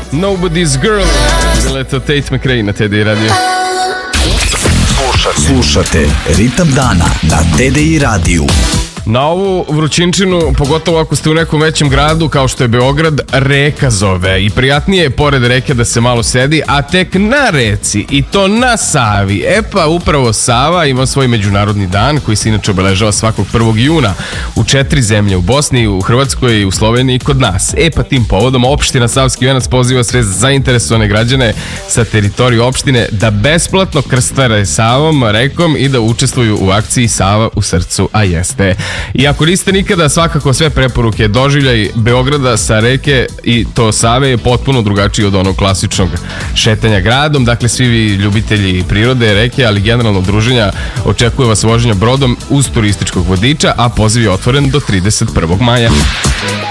Nobody's Girl. Bila je to Tate McRae na TDI radio. Slušate Ritam dana na TDI radiju. Na ovu vrućinčinu, pogotovo ako ste u nekom većem gradu kao što je Beograd, reka zove i prijatnije je pored reke da se malo sedi, a tek na reci i to na Savi. E pa upravo Sava ima svoj međunarodni dan koji se inače obeležava svakog 1. juna u 4 zemlje, u Bosni, u Hrvatskoj, u Sloveniji i kod nas. E pa tim povodom opština Savski Venac poziva sve zainteresovane građane sa teritorije opštine da besplatno krstare Savom, rekom i da učestvuju u akciji Sava u srcu, a jeste. I ako niste nikada, svakako sve preporuke, doživljaj Beograda sa reke i to Save je potpuno drugačiji od onog klasičnog šetanja gradom. Dakle, svi vi ljubitelji prirode, reke, ali generalno druženja, očekuje vas voženja brodom uz turističkog vodiča, a poziv je otvoren do 31. maja.